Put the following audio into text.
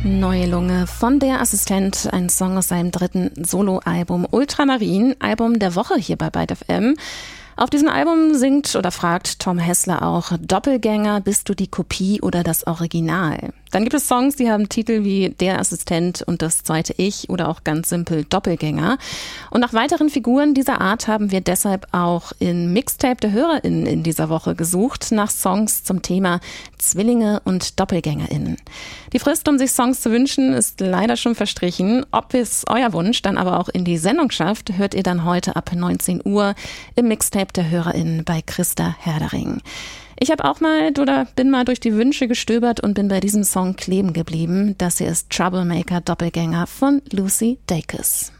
Neue Lunge von Der Assistent, ein Song aus seinem dritten Soloalbum Ultramarin, Album der Woche hier bei Byte FM. Auf diesem Album singt oder fragt Tom Hessler auch: Doppelgänger, bist du die Kopie oder das Original? Dann gibt es Songs, die haben Titel wie Der Assistent und Das zweite Ich oder auch ganz simpel Doppelgänger. Und nach weiteren Figuren dieser Art haben wir deshalb auch im Mixtape der HörerInnen in dieser Woche gesucht nach Songs zum Thema Zwillinge und DoppelgängerInnen. Die Frist, um sich Songs zu wünschen, ist leider schon verstrichen. Ob es euer Wunsch dann aber auch in die Sendung schafft, hört ihr dann heute ab 19 Uhr im Mixtape der HörerInnen bei Christa Herdering. Ich bin mal durch die Wünsche gestöbert und bin bei diesem Song kleben geblieben. Das hier ist Troublemaker Doppelgänger von Lucy Dacus.